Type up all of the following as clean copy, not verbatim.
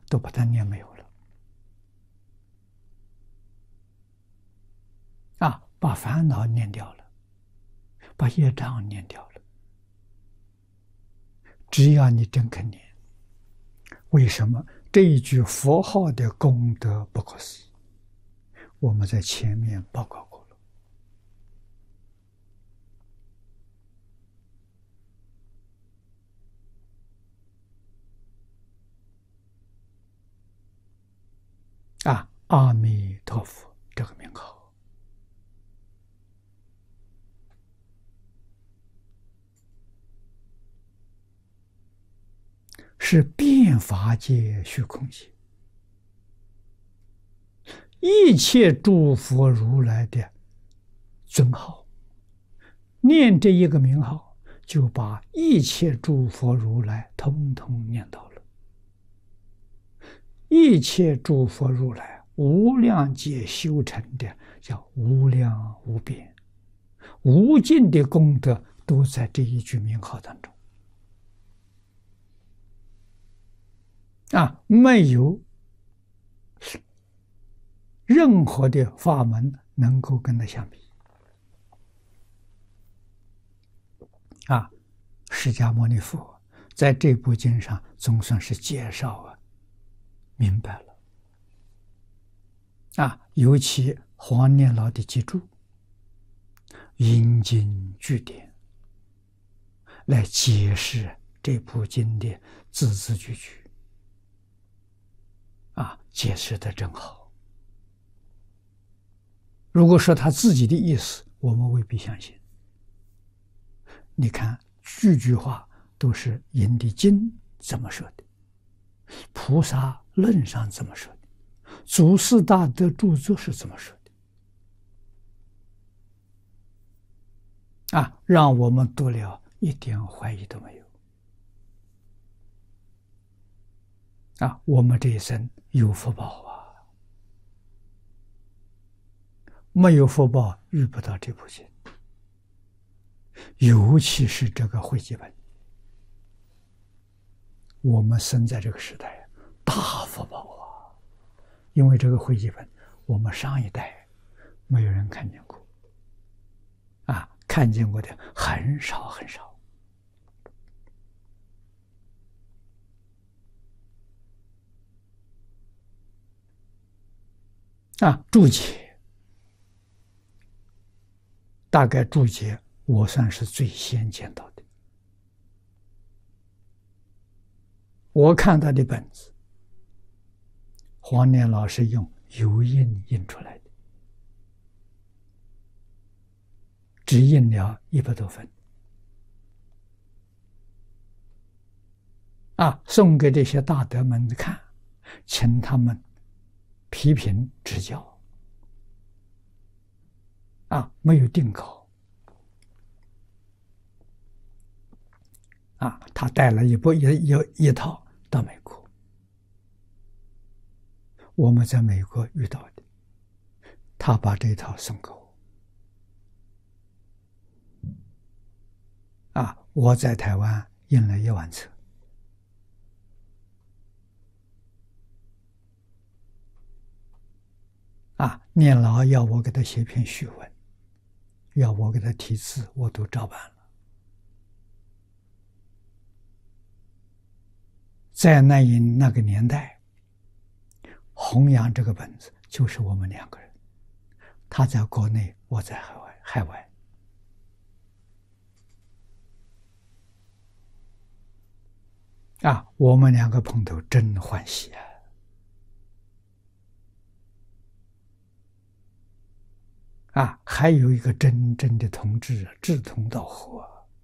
都把它念没有了。把烦恼念掉了，把业障念掉了。只要你真肯念，为什么这一句佛号的功德不可思议？我们在前面报告过了。阿弥陀佛这个名号是遍法界虚空界一切诸佛如来的尊号，念这一个名号，就把一切诸佛如来通通念到了。一切诸佛如来无量劫修成的叫无量无边无尽的功德，都在这一句名号当中。没有任何的法门能够跟它相比。释迦牟尼佛在这部经上总算是介绍明白了。尤其黄念老的记注，引经据典来解释这部经的字字句句。解释的真好。如果说他自己的意思，我们未必相信。你看，句句话都是引的经怎么说的，菩萨论上怎么说的，祖师大德著作是怎么说的，让我们读了一点怀疑都没有。我们这一生有福报没有福报遇不到这部经，尤其是这个汇集本，我们生在这个时代大福报因为这个汇集本我们上一代没有人看见过，看见过的很少很少。注解，大概注解我算是最先见到的。我看他的本子，黄念老师用油印印出来的，只印了100多分。送给这些大德们看，请他们批评指教。没有定稿。他带了一套到美国，我们在美国遇到的，他把这一套送给我。我在台湾印了1万册。念老要我给他写篇序文，要我给他题字，我都照办了。在那个年代，弘扬这个本子就是我们2个人，他在国内，我在海外。我们2个碰头真欢喜还有一个真正的同志志同道合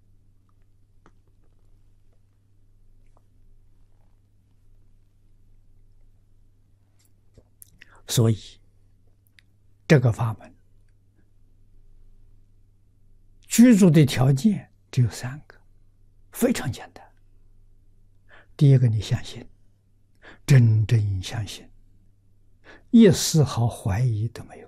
所以这个法门居住的条件只有3个，非常简单。第一个，你相信，真正相信，一丝毫怀疑都没有。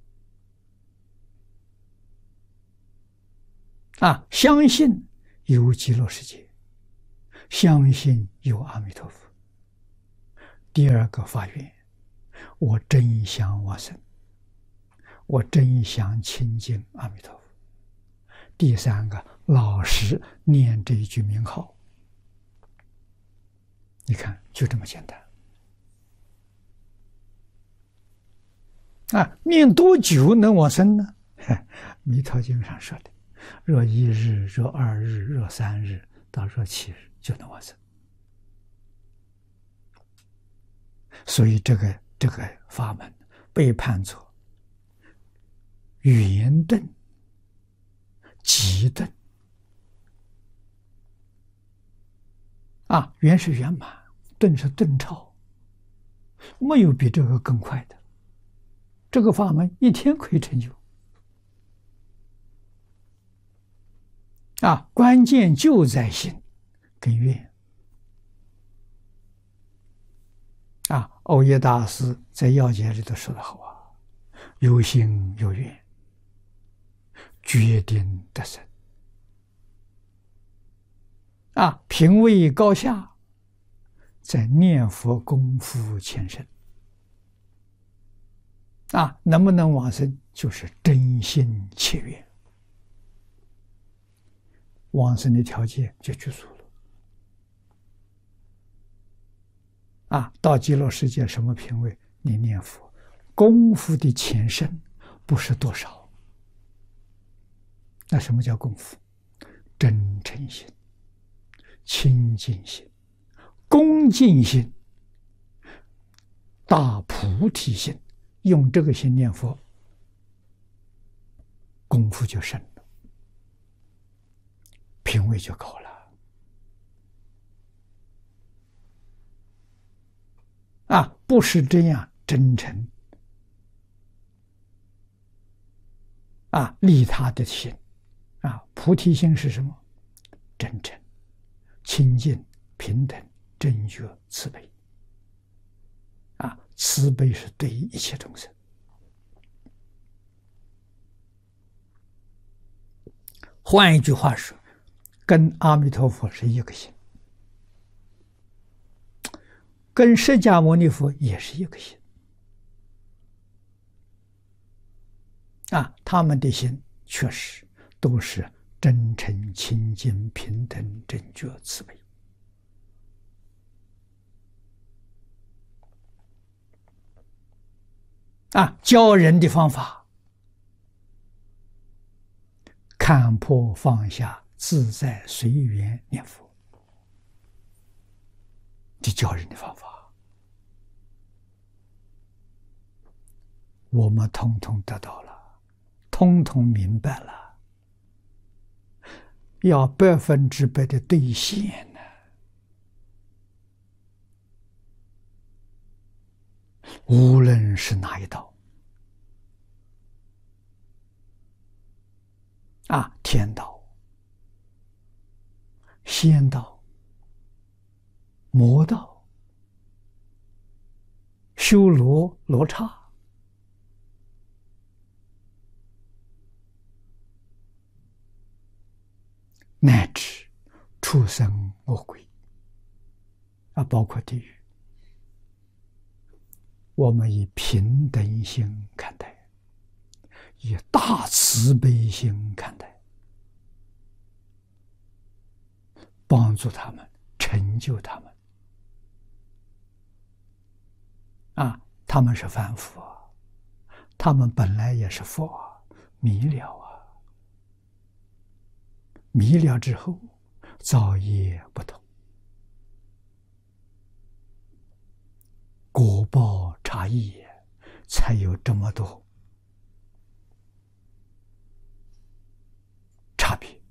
相信有极乐世界，相信有阿弥陀佛。 第二个发愿，我真想往生，我真想亲近阿弥陀佛。第三个，老实念这一句名号。你看，就这么简单。念多久能往生呢？弥陀经上说的，若1日，若2日，若3日，到若7日就能往生。所以这个法门被判作圆顿、极顿。圆是圆满，顿是顿超，没有比这个更快的。这个法门1天可以成就。关键就在心跟愿。欧耶大师在要解里头说得好有心有愿，决定得生。品位高下，在念佛功夫前身。能不能往生，就是真心切愿。往生的条件就具足了。到极乐世界什么品位？你念佛功夫的前身不是多少。那什么叫功夫？真诚心、清净心、恭敬心、大菩提心，用这个心念佛，功夫就深了，品位就高了。不是这样真诚利他的心菩提心是什么？真诚、清净、平等、正觉、慈悲。慈悲是对一切众生。换一句话说，跟阿弥陀佛是一个心，跟释迦牟尼佛也是一个心。他们的心确实都是真诚、清净、平等、正觉、慈悲。教人的方法，看破放下，自在随缘念佛，这教人的方法，我们统统得到了，统统明白了，要100%的兑现呢。无论是哪一道，天道、仙道、魔道、修罗刹，乃至畜生恶鬼，包括地狱，我们以平等心看待，以大慈悲心看待，帮助他们，成就他们。他们是凡夫他们本来也是佛迷了迷了之后造业不同，果报差异，才有这么多差别。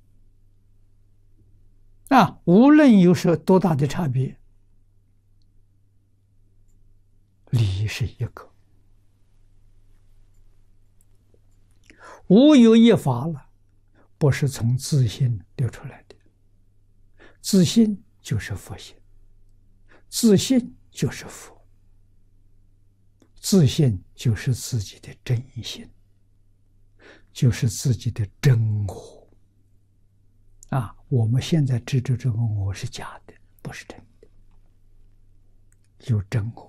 无论有多大的差别，理是一个。无有一法了，不是从自信流出来的。自信就是佛性，自信就是佛，自信就是自己的真心，就是自己的真我。我们现在知道这个我是假的，不是真的，有真我。